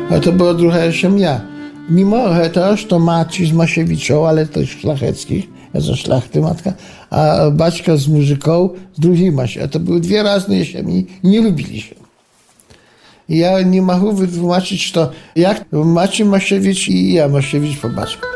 A to była druga sieemia. Mimo tego, że to maci z Masiewiczą, ale też szlacheckich, ja ze szlachty matka, a baćka z Murzyką z drugiej Masi. A to były dwie razne siemi i nie lubili się. I ja nie mogę wytłumaczyć to, jak Maciej Masiewicz i ja Masiewicz po baćku.